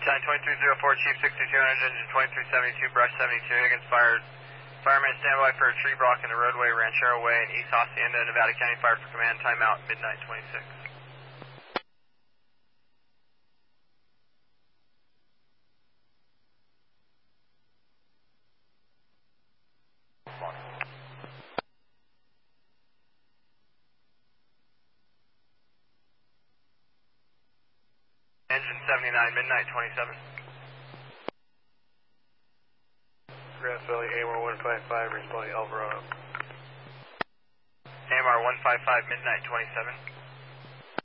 2304, Chief 6200, engine 2372, brush 72, Higgins fired. Fireman standby for a tree block in the roadway, Ranchero Way in East Hacienda, Nevada County Fire for command, timeout, midnight 26. Engine 79, midnight 27. Grass Valley, AMR 155, responding Alvarado. AMR 155, midnight 27.